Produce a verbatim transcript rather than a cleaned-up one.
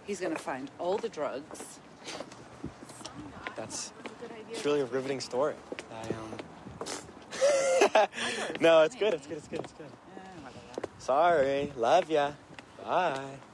He's going to find all the drugs. That's truly a riveting story. I, um... no, it's good, it's good, it's good, it's good. Sorry. Love ya. Bye.